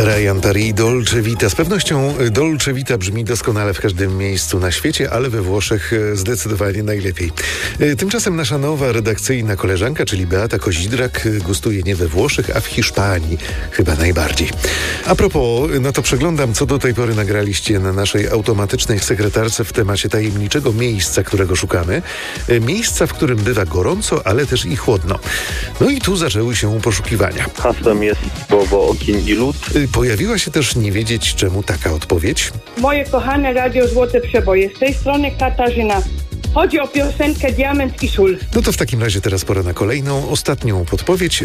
Ryan Paris, Dolce Vita. Z pewnością Dolce Vita brzmi doskonale w każdym miejscu na świecie, ale we Włoszech zdecydowanie najlepiej. Tymczasem nasza nowa redakcyjna koleżanka, czyli Beata Kozidrak, gustuje nie we Włoszech, a w Hiszpanii chyba najbardziej. A propos, no to przeglądam, co do tej pory nagraliście na naszej automatycznej sekretarce w temacie tajemniczego miejsca, którego szukamy. Miejsca, w którym bywa gorąco, ale też i chłodno. No i tu zaczęły się poszukiwania. Hasłem jest słowo okien i lód. Pojawiła się też nie wiedzieć czemu taka odpowiedź. Moje kochane Radio Złote Przeboje, z tej strony Katarzyna. Chodzi o piosenkę Diament i sól. No to w takim razie teraz pora na kolejną, ostatnią podpowiedź.